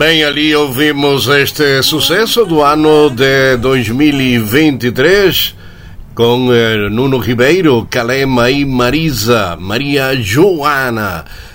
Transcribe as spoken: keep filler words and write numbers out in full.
Bem, ali ouvimos este sucesso do ano de dois mil e vinte e três com eh, Nuno Ribeiro, Calema e Marisa, Maria Joana.